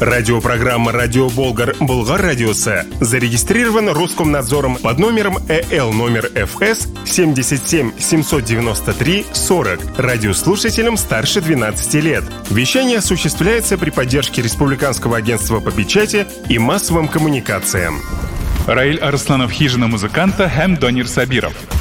Радиопрограмма «Радио Болгар» Болгар радиосы зарегистрирован Роскомнадзором под номером ЭЛ номер ФС 77 793 40 радиослушателям старше 12 лет. Вещание осуществляется при поддержке Республиканского агентства по печати и массовым коммуникациям. Раиль Арсланов, хижина музыканта, һәм Донир Сабиров.